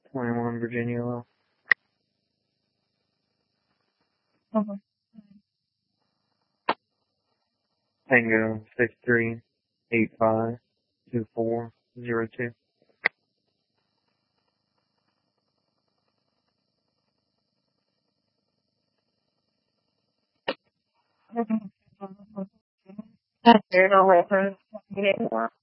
21 Virginia Low. Okay. Tango 63852402. That's there, no reference anymore.